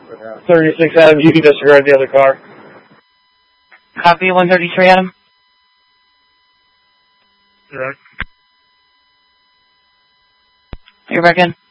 36 Adam, you can disregard the other car. Copy 133 Adam. Correct. You're back in.